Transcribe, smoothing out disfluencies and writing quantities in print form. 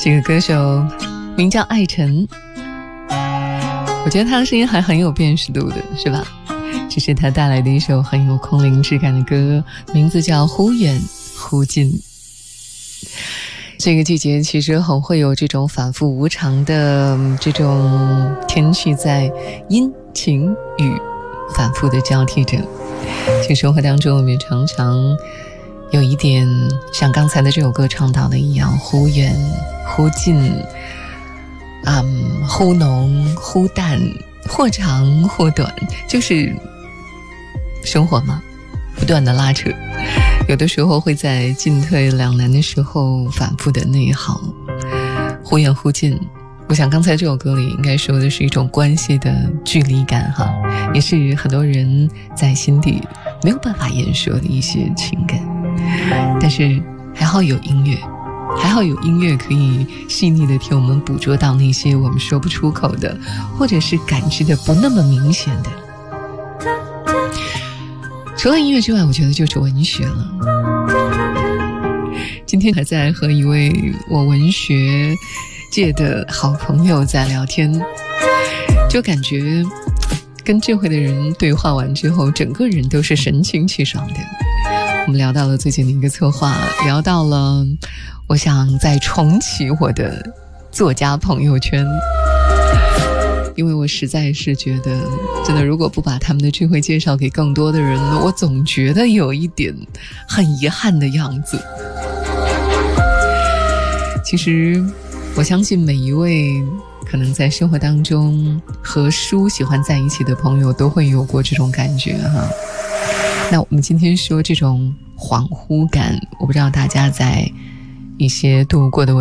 这个歌手名叫艾辰，我觉得他的声音还很有辨识度的，是吧？这是他带来的一首很有空灵质感的歌，名字叫《忽远忽近》。这个季节其实很会有这种反复无常的这种天气，在阴晴雨反复的交替着。其实生活当中我们也常常有一点像刚才的这首歌唱到的一样，忽远忽近，忽浓忽淡，或长或短，就是生活嘛，不断的拉扯，有的时候会在进退两难的时候反复的内耗，忽远忽近。我想刚才这首歌里应该说的是一种关系的距离感哈，也是很多人在心底没有办法言说的一些情感。但是还好有音乐，还好有音乐可以细腻的替我们捕捉到那些我们说不出口的，或者是感知的不那么明显的。除了音乐之外，我觉得就是文学了。今天还在和一位我文学界的好朋友在聊天，就感觉跟智慧的人对话完之后，整个人都是神清气爽的。我们聊到了最近的一个策划，聊到了我想再重启我的作家朋友圈，因为我实在是觉得真的如果不把他们的智慧介绍给更多的人，我总觉得有一点很遗憾的样子。其实我相信每一位可能在生活当中和书喜欢在一起的朋友都会有过这种感觉哈。那我们今天说这种恍惚感，我不知道大家在一些度过的